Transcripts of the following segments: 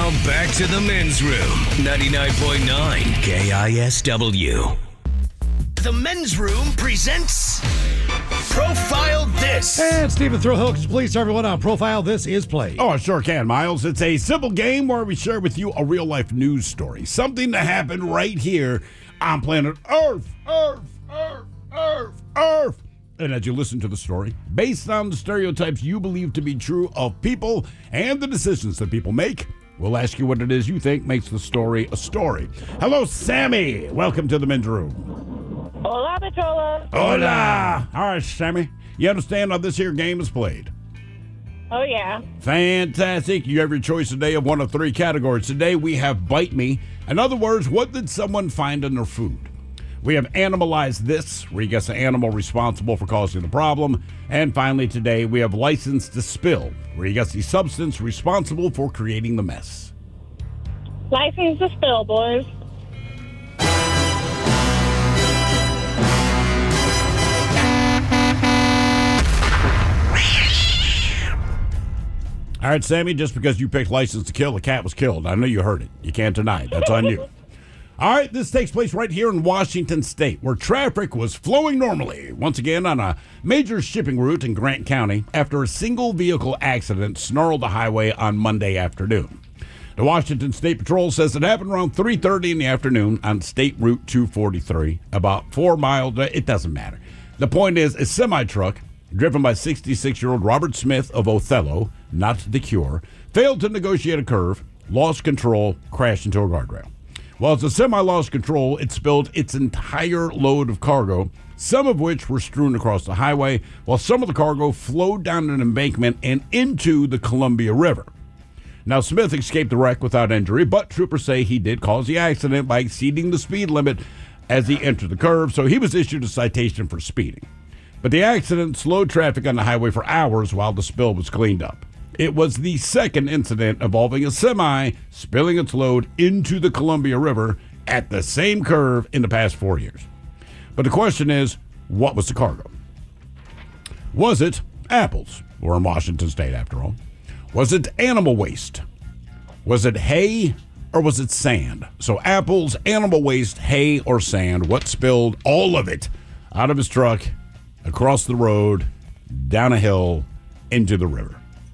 Now back to the men's room. 99.9 KISW. The men's room presents Profile This. And Stephen Throwhooks, please tell everyone on Profile This is played. Oh, I sure can, Miles. It's a simple game where we share with you a real-life news story. Something that happened right here on planet Earth. And as you listen to the story, based on the stereotypes you believe to be true of people and the decisions that people make, we'll ask you what it is you think makes the story a story. Hello, Sammy. Welcome to the men's room. Hola, Patrola. Hola. All right, Sammy. You understand how this here game is played? Oh, yeah. Fantastic. You have your choice today of one of three categories. Today we have Bite Me. In other words, what did someone find in their food? We have Animalize This, where you guess the animal responsible for causing the problem. And finally today we have License to Spill, where you guess the substance responsible for creating the mess. License to spill, boys. All right, Sammy, just because you picked License to Kill, the cat was killed. I know you heard it. You can't deny it. That's on you. All right, this takes place right here in Washington State, where traffic was flowing normally, once again on a major shipping route in Grant County, after a single vehicle accident snarled the highway on Monday afternoon. The Washington State Patrol says it happened around 3:30 in the afternoon on State Route 243, about 4 miles. It doesn't matter. The point is, a semi-truck driven by 66-year-old Robert Smith of Othello, not The Cure, failed to negotiate a curve, lost control, crashed into a guardrail. While as the semi lost control, it spilled its entire load of cargo, some of which were strewn across the highway, while some of the cargo flowed down an embankment and into the Columbia River. Now, Smith escaped the wreck without injury, but troopers say he did cause the accident by exceeding the speed limit as he entered the curve, so he was issued a citation for speeding. But the accident slowed traffic on the highway for hours while the spill was cleaned up. It was the second incident involving a semi spilling its load into the Columbia River at the same curve in the past 4 years. But the question is, what was the cargo? Was it apples? We're in Washington State, after all. Was it animal waste? Was it hay? Or was it sand? So apples, animal waste, hay, or sand. What spilled all of it out of his truck, across the road, down a hill, into the river?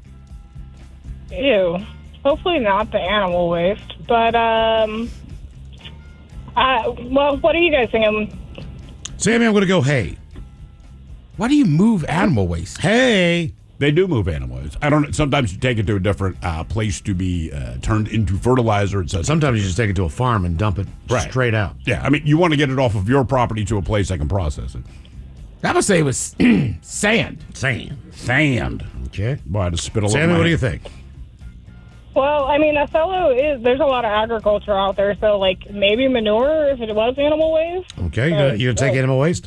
Ew. Hopefully not the animal waste. But, well, what are you guys thinking? Sammy, I'm going to go hay. Why do you move animal waste? Hay. They do move animal waste. I don't. Sometimes you take it to a different place to be turned into fertilizer. And such. Sometimes you just take it to a farm and dump it straight out. Yeah, I mean, you want to get it off of your property to a place that can process it. I would say it was sand. Sand. Okay. Boy, I just spit a little. Sammy, what do you think? Well, I mean, Othello there's a lot of agriculture out there, so, like, maybe manure if it was animal waste. Okay, you gonna take animal waste?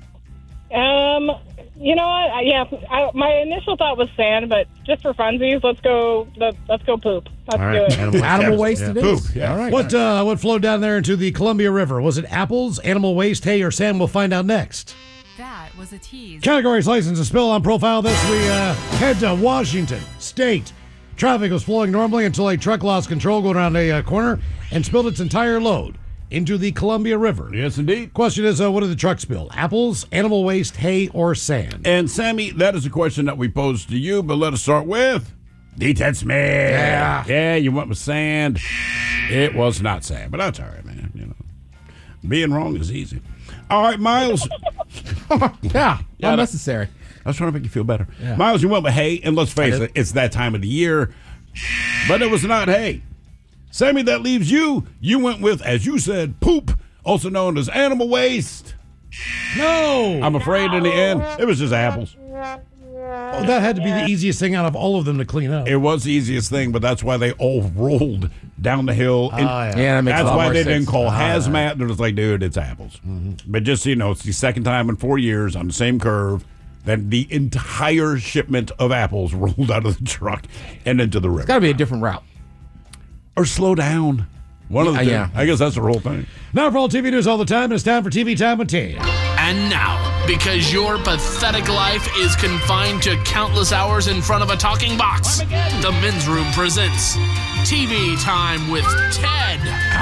You know what? My initial thought was sand, but just for funsies, let's go poop. Let's do it. Animal waste it is? Poop, yeah. All right. What flowed down there into the Columbia River? Was it apples, animal waste, hay, or sand? We'll find out next. That was a tease. Categories, license, and spill on Profile This. We head to Washington State. Traffic was flowing normally until a truck lost control going around a corner and spilled its entire load into the Columbia River. Yes, indeed. Question is, what did the truck spill? Apples, animal waste, hay, or sand? And, Sammy, that is a question that we posed to you, but let us start with D-Ted Smith. Yeah, you went with sand. It was not sand, but that's all right, man. You know, being wrong is easy. All right, Miles. Yeah, unnecessary. I was trying to make you feel better. Yeah. Miles, you went with hay, and let's face it, it's that time of the year. But it was not hay. Sammy, that leaves you. You went with, as you said, poop, also known as animal waste. No! I'm afraid in the end, it was just apples. Oh, that had to be the easiest thing out of all of them to clean up. It was the easiest thing, but that's why they all rolled down the hill. Yeah, that makes a that's lot why more they sense. didn't call hazmat. They're just like, dude, it's apples. But just so you know, it's the second time in 4 years on the same curve that the entire shipment of apples rolled out of the truck and into the river. It's got to be a different route. Or slow down. One of the two. Yeah. I guess that's the whole thing. Now for all TV news all the time, it's time for TV Time with Ted. And now, Because your pathetic life is confined to countless hours in front of a talking box. The Men's Room presents TV Time with Ted.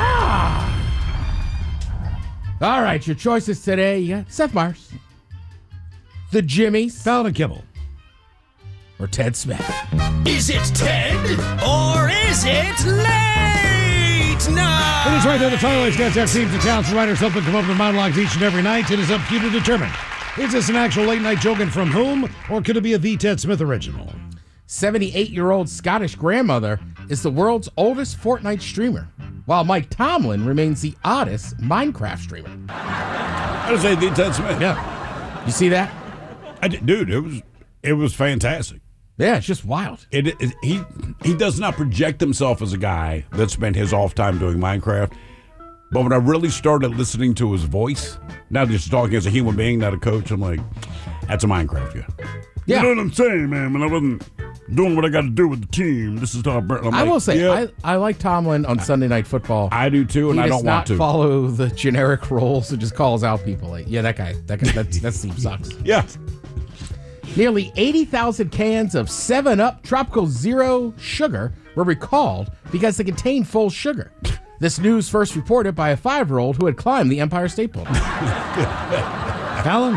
All right, your choices today. You got Seth Meyers, the Jimmies, Fallon and Kimmel. or Ted Smith. Is it Ted or is it late night? It is right there. The Twilight Cats have teams and talents and writers help them come up with monologues each and every night. It is up to you to determine. Is this an actual late night joke and from whom, or could it be a The Ted Smith original? 78-year-old Scottish grandmother is the world's oldest Fortnite streamer, while Mike Tomlin remains the oddest Minecraft streamer. I would say the Ted Smith. Yeah. You see that? Dude, it was fantastic. Yeah, it's just wild. He does not project himself as a guy that spent his off time doing Minecraft. But when I really started listening to his voice, now just talking as a human being, not a coach, I'm like, that's a Minecraft guy. Yeah. You know what I'm saying, man? When I wasn't doing what I got to do with the team, this is how I will say, I like Tomlin on Sunday Night Football. I do too, and I don't want to. He does not follow the generic rules and just calls out people. Like, yeah, that guy, that team sucks. Yeah. Nearly 80,000 cans of 7-Up Tropical Zero Sugar were recalled because they contain full sugar. This news first reported by a 5-year-old who had climbed the Empire State Building. Fallon?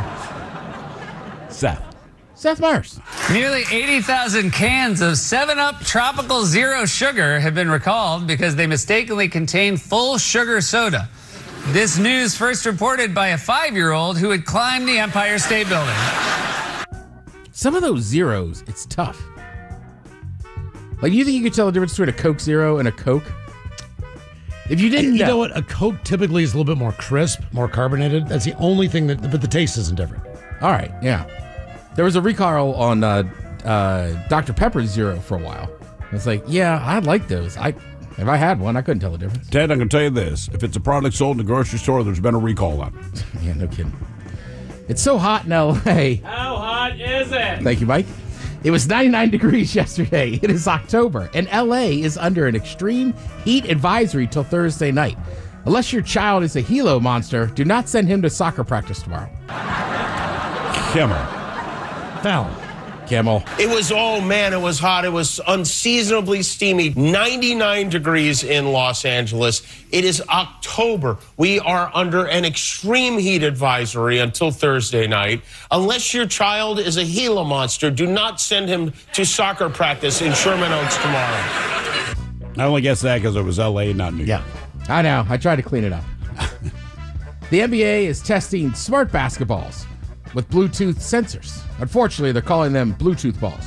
Seth Meyers. Nearly 80,000 cans of 7-Up Tropical Zero Sugar have been recalled because they mistakenly contain full sugar soda. This news first reported by a 5-year-old who had climbed the Empire State Building. Some of those zeros, it's tough. Like, you think you could tell the difference between a Coke Zero and a Coke? If you didn't know what? A Coke typically is a little bit more crisp, more carbonated. That's the only thing but the taste isn't different. All right, yeah. There was a recall on Dr. Pepper Zero for a while. It's like, yeah, I like those. If I had one, I couldn't tell the difference. Ted, I'm going to tell you this. If it's a product sold in a grocery store, there's been a recall on it. Yeah, no kidding. It's so hot in L.A. How hot is it? Thank you, Mike. It was 99 degrees yesterday. It is October, and L.A. is under an extreme heat advisory till Thursday night. Unless your child is a Gila monster, do not send him to soccer practice tomorrow. Kimmel. Fallon. Kimmel. It was hot. It was unseasonably steamy. 99 degrees in Los Angeles. It is October. We are under an extreme heat advisory until Thursday night. Unless your child is a Gila monster, do not send him to soccer practice in Sherman Oaks tomorrow. I only guess that because it was L.A., not New York. Yeah, I know. I tried to clean it up. The NBA is testing smart basketballs with Bluetooth sensors. Unfortunately, they're calling them Bluetooth balls.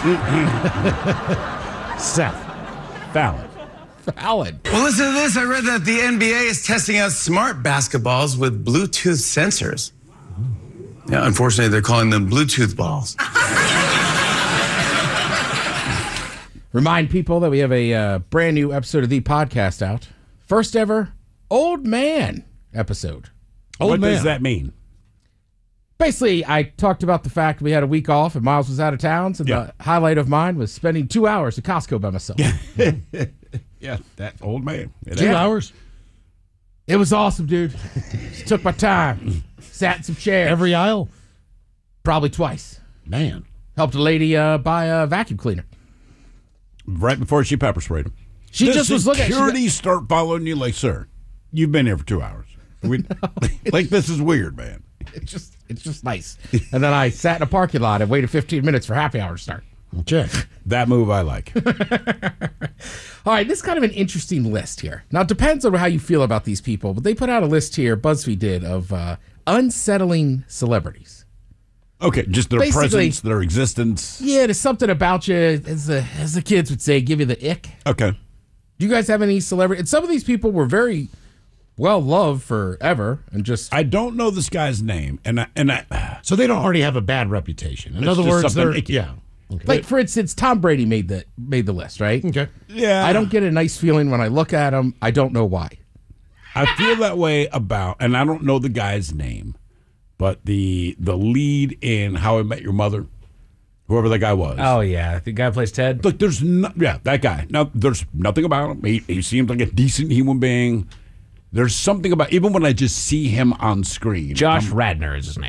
Seth. Fallon. Well, listen to this. I read that the NBA is testing out smart basketballs with Bluetooth sensors. Yeah, unfortunately, they're calling them Bluetooth balls. Remind people that we have a brand new episode of the podcast out. First ever Old Man episode. What does that mean? Basically, I talked about the fact we had a week off and Miles was out of town, so the highlight of mine was spending 2 hours at Costco by myself. Yeah, that old man. 2 hours? It was awesome, dude. Just took my time. Sat in some chairs. Every aisle? Probably twice. Man. Helped a lady buy a vacuum cleaner. Right before she pepper sprayed him. She just was looking at security start following you like, sir, you've been here for 2 hours. Like, this is weird, man. It's just nice. And then I sat in a parking lot and waited 15 minutes for happy hour to start. Okay. That move I like. All right, this is kind of an interesting list here. Now, it depends on how you feel about these people, but they put out a list here, BuzzFeed did, of unsettling celebrities. Okay, just their presence, their existence. Yeah, there's something about you, as the kids would say, give you the ick. Okay. Do you guys have any celebrity? And some of these people were very well loved forever, and just I don't know this guy's name, and I so they don't already have a bad reputation. In other words, they're icky. yeah. Okay. Like, for instance, Tom Brady made the list, right? Okay. Yeah. I don't get a nice feeling when I look at him. I don't know why. I feel that way about, and I don't know the guy's name, but the lead in How I Met Your Mother, whoever that guy was. Oh, yeah. The guy who plays Ted? Look, that guy. Now, there's nothing about him. He seems like a decent human being. There's something about, even when I just see him on screen. Josh Radnor is his name.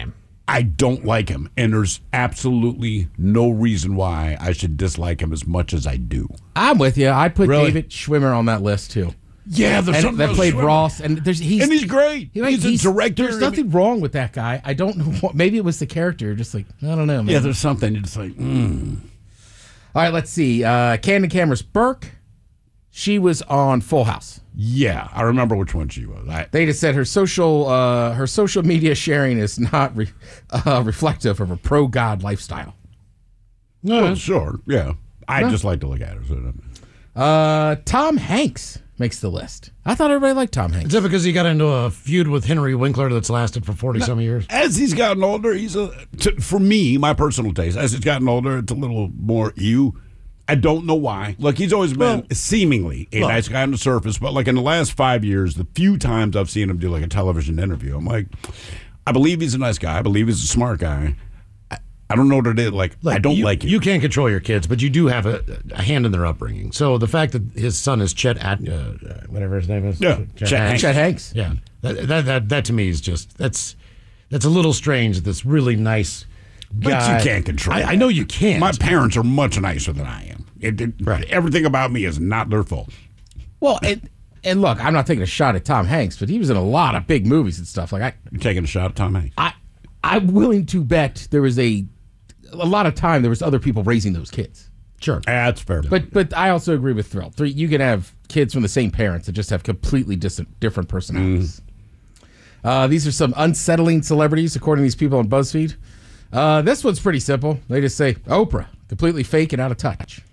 I don't like him, and there's absolutely no reason why I should dislike him as much as I do. I'm with you. I put Really? David Schwimmer on that list too. Yeah, there's And something that about played Schwimmer. Ross, and he's great. He's a director. There's nothing wrong with that guy. I don't know. Maybe it was the character. Just like I don't know. Man. Yeah, there's something. You're just like, All right, let's see. Candon Cameras Burke. She was on Full House. Yeah, I remember which one she was. They just said her social media sharing is not reflective of a pro God lifestyle. Well, sure, yeah. I just like to look at her. So Tom Hanks makes the list. I thought everybody liked Tom Hanks. Is it because he got into a feud with Henry Winkler that's lasted for 40-some years? As he's gotten older, for me, my personal taste, as he's gotten older, it's a little more ew. I don't know why. Look, he's always been seemingly a nice guy on the surface, but like in the last 5 years, the few times I've seen him do like a television interview, I'm like, I believe he's a nice guy. I believe he's a smart guy. I don't know what it is. Like I don't like it. You can't control your kids, but you do have a hand in their upbringing. So the fact that his son is Chet, whatever his name is, Chet Hanks. Yeah, that to me is just that's a little strange. This really nice guy. But you can't control it. I know you can't. My parents are much nicer than I am. Everything about me is not their fault. Well, and look, I'm not taking a shot at Tom Hanks, but he was in a lot of big movies and stuff. Like You're taking a shot at Tom Hanks? I'm willing to bet there was a lot of time there was other people raising those kids. Sure, that's fair. But I also agree with Thrill. You can have kids from the same parents that just have completely different personalities. These are some unsettling celebrities, according to these people on BuzzFeed. This one's pretty simple. They just say Oprah, completely fake and out of touch.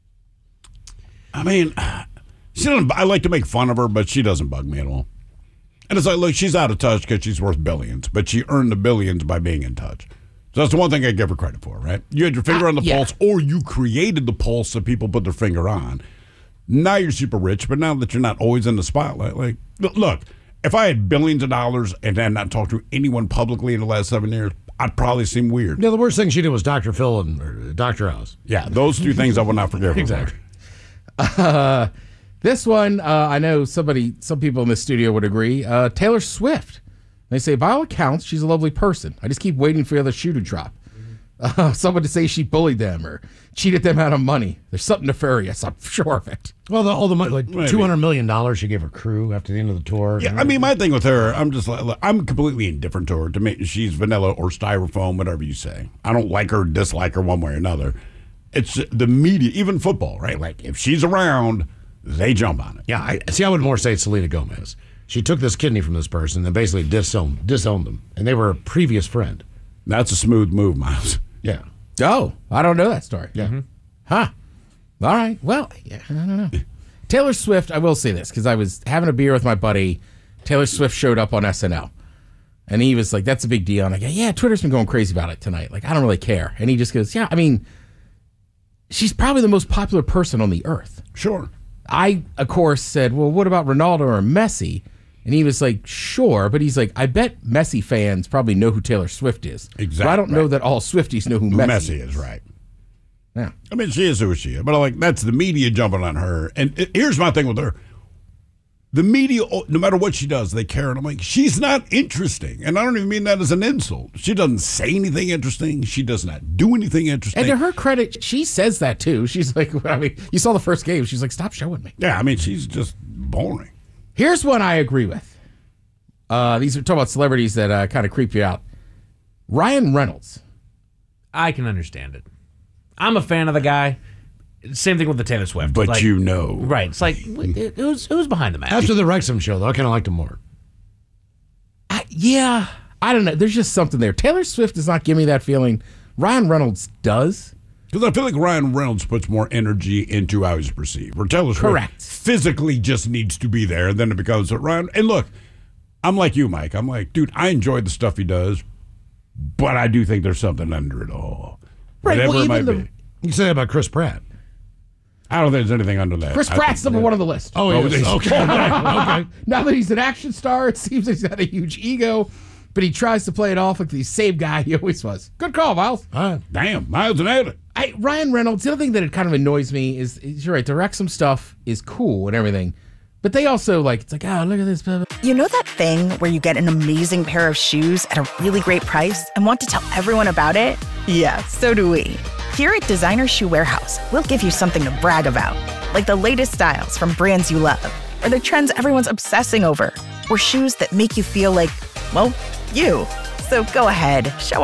I mean, she doesn't. I like to make fun of her, but she doesn't bug me at all. And it's like, look, she's out of touch because she's worth billions, but she earned the billions by being in touch. So that's the one thing I give her credit for, right? You had your finger on the pulse, or you created the pulse that people put their finger on. Now you're super rich, but now that you're not always in the spotlight, like, look, if I had billions of dollars and had not talked to anyone publicly in the last 7 years, I'd probably seem weird. Yeah, the worst thing she did was Dr. Phil and Dr. House. Yeah, those two things I will not forgive her. Exactly. This one, I know some people in this studio would agree. Taylor Swift. They say, by all accounts, she's a lovely person. I just keep waiting for the other shoe to drop. Someone to say she bullied them or cheated them out of money. There's something nefarious, I'm sure of it. Well, all the money, like $200 million she gave her crew after the end of the tour. Yeah, I mean, my thing with her, I'm just like, look, I'm completely indifferent to her. To me, she's vanilla or styrofoam, whatever you say. I don't like her, dislike her one way or another. It's the media, even football, right? Like, if she's around, they jump on it. Yeah, I would more say it's Selena Gomez. She took this kidney from this person and basically disowned them. And they were a previous friend. That's a smooth move, Miles. Yeah. Oh, I don't know that story. Yeah. Mm-hmm. Huh. All right. Well, yeah, I don't know. Taylor Swift, I will say this, because I was having a beer with my buddy. Taylor Swift showed up on SNL. And he was like, that's a big deal. And I go, yeah, Twitter's been going crazy about it tonight. Like, I don't really care. And he just goes, yeah, I mean, she's probably the most popular person on the earth. Sure. I, of course, said, well, what about Ronaldo or Messi? And he was like, sure. But he's like, I bet Messi fans probably know who Taylor Swift is. Exactly. But I don't know that all Swifties know who Messi is. Right. Yeah. I mean, she is who she is. But like, that's the media jumping on her. And here's my thing with her. The media, no matter what she does, they care. And I'm like, she's not interesting. And I don't even mean that as an insult. She doesn't say anything interesting. She does not do anything interesting. And to her credit, she says that too. She's like, I mean, you saw the first game. She's like, stop showing me. Yeah, I mean, she's just boring. Here's one I agree with. These are talking about celebrities that kind of creep you out. Ryan Reynolds. I can understand it. I'm a fan of the guy. Same thing with the Taylor Swift. But like, you know. Right. It's like, who's behind the mask? After the Wrexham show, though, I kind of liked him more. Yeah. I don't know. There's just something there. Taylor Swift does not give me that feeling. Ryan Reynolds does. Because I feel like Ryan Reynolds puts more energy into how he's perceived. Where Taylor Swift physically just needs to be there, and then it becomes Ryan. And look, I'm like you, Mike. I'm like, dude, I enjoy the stuff he does, but I do think there's something under it all. Right. Whatever Well, it might You be. can say that about Chris Pratt. I don't think there's anything under that. Chris Pratt's number one on the list. Oh, yes. Okay. Okay. Now that he's an action star, it seems like he's got a huge ego, but he tries to play it off like the same guy he always was. Good call, Miles. Damn, Miles nailed it. Ryan Reynolds, the other thing that it kind of annoys me is you're right, the Wrexham stuff is cool and everything, but they also, like, it's like, oh, look at this. Blah, blah. You know that thing where you get an amazing pair of shoes at a really great price and want to tell everyone about it? Yeah, so do we. Here at Designer Shoe Warehouse, we'll give you something to brag about, like the latest styles from brands you love, or the trends everyone's obsessing over, or shoes that make you feel like, well, you. So go ahead, show